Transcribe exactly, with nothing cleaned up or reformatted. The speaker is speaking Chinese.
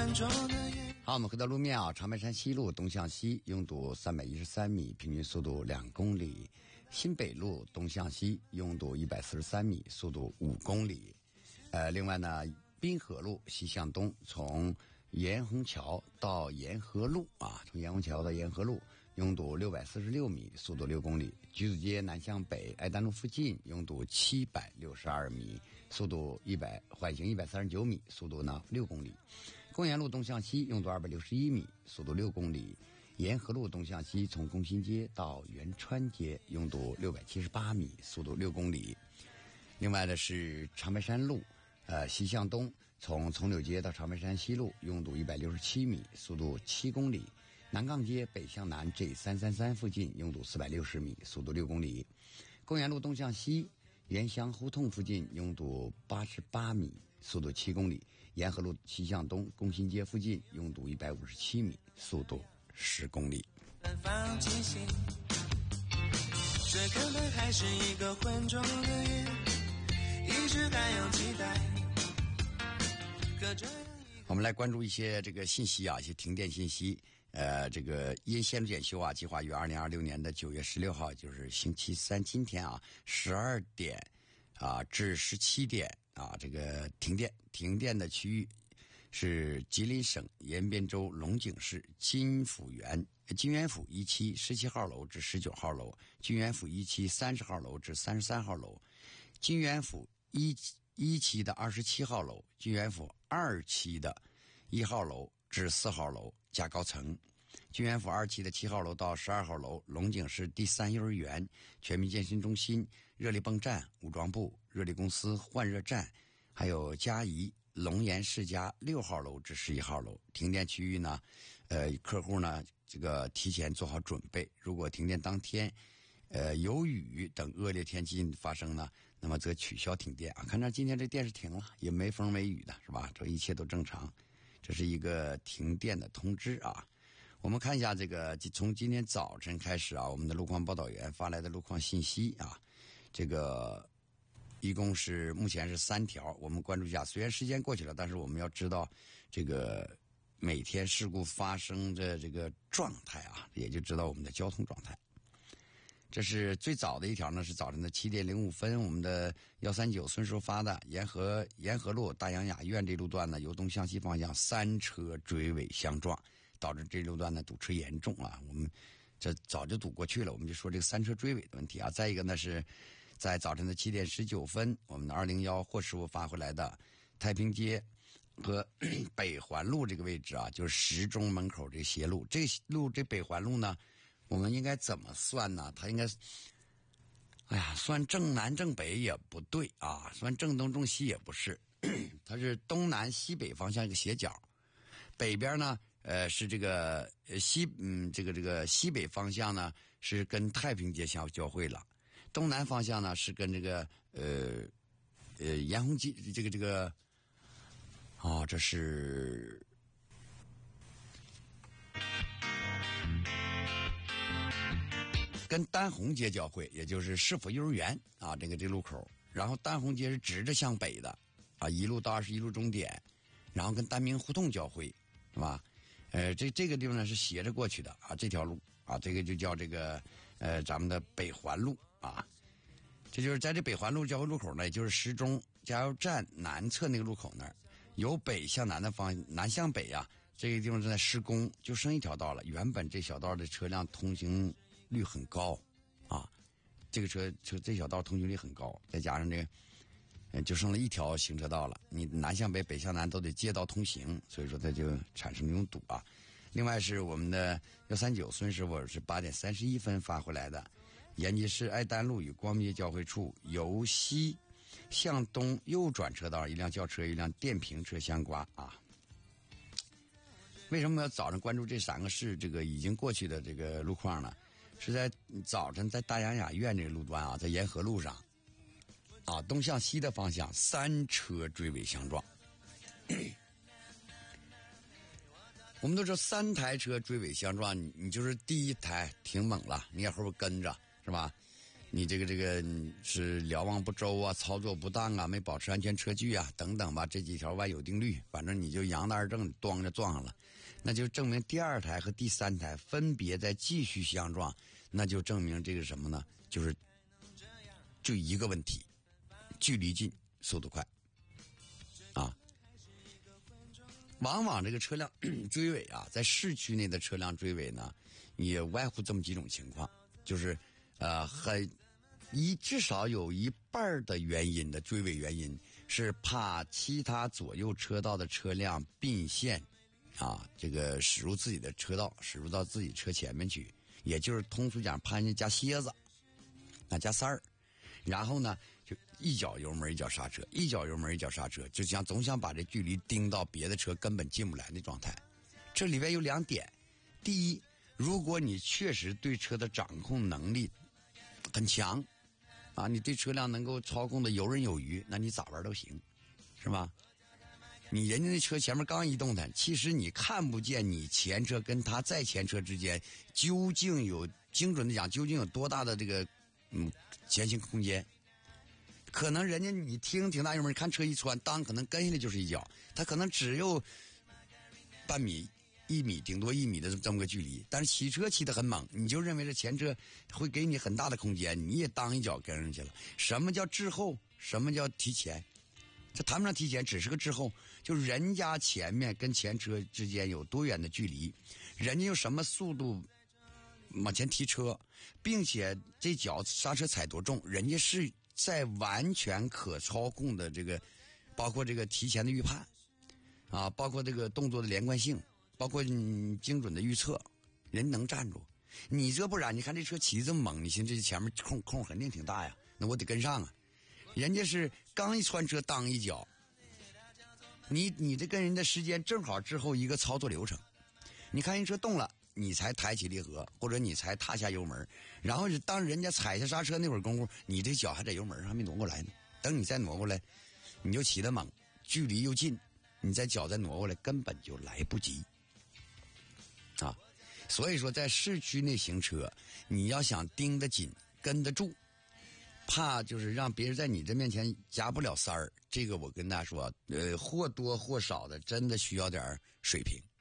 好，我们回到路面啊，长白山西路东向西拥堵三百一十三米，平均速度两公里；新北路东向西拥堵一百四十三米，速度五公里。呃，另外呢，滨河路西向东，从沿虹桥到沿河路啊，从沿虹桥到沿河路拥堵六百四十六米，速度六公里。橘子街南向北爱丹路附近拥堵七百六十二米，速度一百，缓行一百三十九米，速度呢六公里。公园路东向西拥堵二百六十一米，速度六公里。沿河路东向西从工新街到元川街拥堵六百七十八米，速度六公里。另外的是长白山路呃，西向东从从柳街到长白山西路拥堵一百六十七米，速度七公里。南岗街北向南 G 三三三附近拥堵四百六十米，速度六公里。公园路东向西原乡胡同附近拥堵八十八米，速度七公里。沿河路西向东工新街附近拥堵一百五十七米，速度十公里。 放进心，这可能还是一个浑浊的夜，一直还有期待。可这我们来关注一些这个信息啊，一些停电信息。呃，这个因线路检修啊，计划于二零二六年的九月十六号，就是星期三，今天啊，十二点啊至十七点啊，这个停电。停电的区域是吉林省延边州龙井市金府园金源府一期十七号楼至十九号楼，金源府一期三十号楼至三十三号楼，金源府一一期的二十七号楼，金源府二期的一号楼至四号楼加高层，金源府二期的七号楼到十二号楼，龙井市第三幼儿园、全民健身中心、热力泵站、武装部、热力公司换热站，还有嘉宜龙岩世家六号楼至十一号楼。停电区域呢，呃，客户呢这个提前做好准备，如果停电当天呃有雨等恶劣天气发生呢，那么则取消停电啊。看着今天这电是停了，也没风没雨的，是吧？这一切都正常。这是一个停电的通知啊。我们看一下这个从今天早晨开始啊，我们的路况报道员发来的路况信息啊，这个一共是目前是三条，我们关注一下。虽然时间过去了，但是我们要知道这个每天事故发生的这个状态啊，也就知道我们的交通状态。这是最早的一条呢，是早晨的七点零五分，我们的一三九孙师傅发的，沿河沿河路大洋雅苑这路段呢，由东向西方向三车追尾相撞，导致这路段呢堵车严重啊。我们这早就堵过去了，我们就说这个三车追尾的问题啊。再一个呢是在早晨的七点十九分，我们的二零一霍师傅发回来的太平街和北环路这个位置啊，就是十中门口这个斜路，这路这北环路呢，我们应该怎么算呢？它应该，哎呀，算正南正北也不对啊，算正东正西也不是，它是东南西北方向一个斜角，北边呢，呃，是这个呃西嗯这个这个西北方向呢是跟太平街相交汇了，东南方向呢是跟这个呃呃延红街这个这个，哦，这是。跟丹红街交汇，也就是市府幼儿园啊，这个这路口，然后丹红街是直着向北的啊，一路到二十一路终点，然后跟丹明胡同交汇，是吧？呃，这这个地方呢是斜着过去的啊，这条路啊，这个就叫这个呃咱们的北环路啊，这就是在这北环路交汇路口呢，也就是石钟加油站南侧那个路口那儿，由北向南的方南向北啊，这个地方正在施工，就剩一条道了。原本这小道的车辆通行率很高啊，这个车车这小道通行率很高，再加上这个呃就剩了一条行车道了，你南向北北向南都得街道通行，所以说它就产生这种堵啊。另外是我们的一三九孙师傅是八点三十一分发回来的，延吉市爱丹路与光明街交汇处由西向东右转车道，一辆轿车一辆电瓶车相刮啊。为什么要早上关注这三个市这个已经过去的这个路况呢？是在早晨在大洋雅苑这个路段啊，在沿河路上啊，东向西的方向三车追尾相撞。我们都说三台车追尾相撞，你你就是第一台挺猛了，你也后边跟着是吧？ 你这个这个是瞭望不周啊，操作不当啊，没保持安全车距啊，等等吧，这几条万有定律，反正你就扬的二正咣着撞上了，那就证明第二台和第三台分别在继续相撞，那就证明这个什么呢？就是就一个问题，距离近，速度快，啊。往往这个车辆追尾啊，在市区内的车辆追尾呢，也外乎这么几种情况，就是呃很。一至少有一半的原因的追尾原因是怕其他左右车道的车辆并线，啊，这个驶入自己的车道，驶入到自己车前面去，也就是通俗讲怕人家加蝎子，啊加塞儿，然后呢就一脚油门一脚刹车，一脚油门一脚刹车，就想总想把这距离盯到别的车根本进不来的状态。这里边有两点，第一，如果你确实对车的掌控能力很强。啊，你对车辆能够操控的游刃有余，那你咋玩都行，是吧？你人家那车前面刚一动弹，其实你看不见你前车跟他在前车之间究竟有精准的讲究竟有多大的这个嗯前行空间。可能人家你听挺大油门，看车一穿，当可能跟下来就是一脚，他可能只有半米。一米顶多一米的这么个距离，但是骑车骑得很猛，你就认为这前车会给你很大的空间，你也当一脚跟上去了。什么叫滞后？什么叫提前？这谈不上提前，只是个滞后。就人家前面跟前车之间有多远的距离，人家用什么速度往前提车，并且这脚刹车踩多重，人家是在完全可操控的这个，包括这个提前的预判啊，包括这个动作的连贯性。包括你精准的预测，人能站住，你这不然？你看这车骑这么猛，你寻思这前面空空肯定挺大呀，那我得跟上啊。人家是刚一穿车当一脚，你你这跟人的时间正好之后一个操作流程。你看人车动了，你才抬起离合，或者你才踏下油门，然后当人家踩下刹车那会儿功夫，你这脚还在油门上还没挪过来呢。等你再挪过来，你就骑得猛，距离又近，你再脚再挪过来，根本就来不及。啊，所以说在市区内行车，你要想盯得紧、跟得住，怕就是让别人在你这面前夹不了塞儿。这个我跟大家说，呃，或多或少的真的需要点水平。